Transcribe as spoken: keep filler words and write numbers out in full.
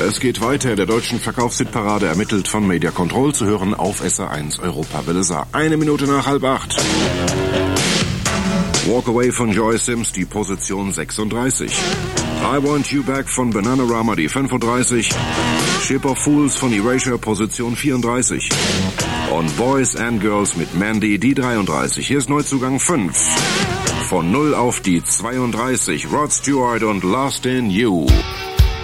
Es geht weiter in der deutschen Verkaufshitparade, ermittelt von Media Control, zu hören auf S R eins Europawelle Saar. Eine Minute nach halb acht. Walk Away von Joy Sims, die Position sechsunddreißig. I Want You Back von Bananarama, die fünfunddreißig. Ship of Fools von Erasure, Position vierunddreißig. Und Boys and Girls mit Mandy, die dreiunddreißig. Hier ist Neuzugang fünf. Von null auf die zweiunddreißig. Rod Stewart und Lost in You.